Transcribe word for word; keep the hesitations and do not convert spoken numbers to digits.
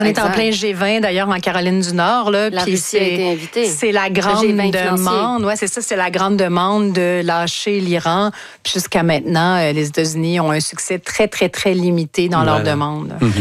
On est en plein G vingt, d'ailleurs, en Caroline du Nord. Là, la puis Russie a été invitée. C'est la grande demande. Ouais, c'est ça, c'est la grande demande de lâcher l'Iran. Puis jusqu'à maintenant, les États-Unis ont un succès très, très, très limité dans voilà. leur demande. Mm-hmm.